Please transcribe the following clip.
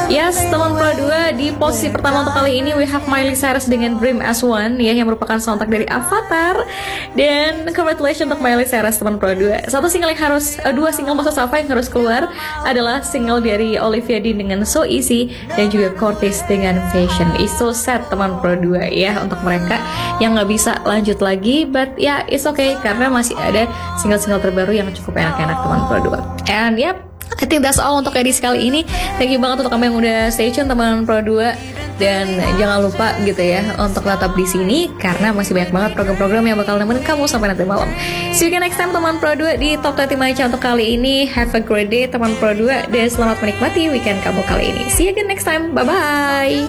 Yes, teman Pro 2, di posisi pertama untuk kali ini we have Miley Cyrus dengan Dream as One ya, yang merupakan soundtrack dari Avatar. Dan congratulations untuk Miley Cyrus, teman Pro 2. Dua single maksud Safa yang harus keluar adalah single dari Olivia Dean dengan So Easy dan juga Cortez dengan Fashion. It's so sad, teman Pro 2 ya, untuk mereka yang nggak bisa lanjut lagi, but ya it's okay karena masih ada single-single terbaru yang cukup enak-enak, teman Pro 2. And yep, I think that's all untuk edisi kali ini. Thank you banget untuk kamu yang udah stay tune, teman Pro 2. Dan jangan lupa gitu ya untuk tetap di sini karena masih banyak banget program-program yang bakal nemenin kamu sampai nanti malam. See you again next time, teman Pro 2, di Top 20 Maca untuk kali ini. Have a great day, teman Pro 2, dan selamat menikmati weekend kamu kali ini. See you again next time. Bye bye.